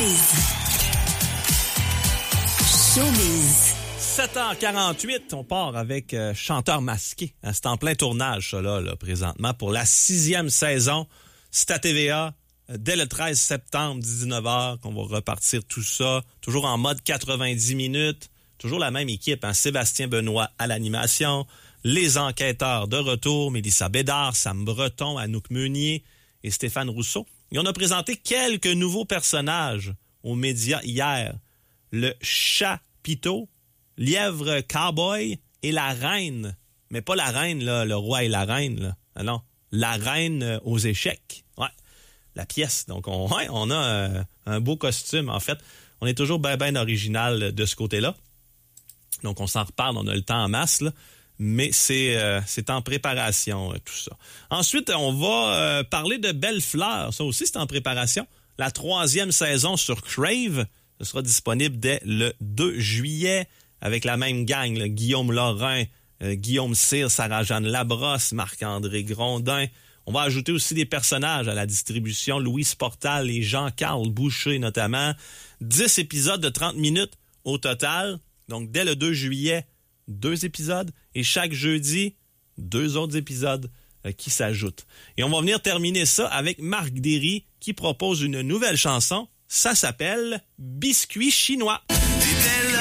Showbiz. 7h48, on part avec Chanteur masqué. C'est en plein tournage, ça, là, présentement, pour la 6e saison. C'est à TVA, dès le 13 septembre, 19h, qu'on va repartir tout ça. Toujours en mode 90 minutes. Toujours la même équipe, hein? Sébastien Benoît à l'animation. Les enquêteurs de retour, Mélissa Bédard, Sam Breton, Anouk Meunier et Stéphane Rousseau. Et on a présenté quelques nouveaux personnages aux médias hier. Le Chapiteau, Lièvre Cowboy et la Reine. Mais pas la Reine, là, le roi et la Reine. Là. Ah non, la Reine aux échecs. Ouais, la pièce. Donc, on a un beau costume, en fait. On est toujours bien original de ce côté-là. Donc, on s'en reparle, on a le temps en masse, là. Mais c'est en préparation, tout ça. Ensuite, on va parler de Belle Fleur. Ça aussi, c'est en préparation. La 3e saison sur Crave. Ce sera disponible dès le 2 juillet avec la même gang. Là, Guillaume Lorrain, Guillaume Cyr, Sarah-Jeanne Labrosse, Marc-André Grondin. On va ajouter aussi des personnages à la distribution. Louise Portal et Jean-Carl Boucher, notamment. 10 épisodes de 30 minutes au total. Donc, dès le 2 juillet, 2 épisodes. Et chaque jeudi, 2 autres épisodes qui s'ajoutent. Et on va venir terminer ça avec Marc Derry qui propose une nouvelle chanson. Ça s'appelle « Biscuit chinois ».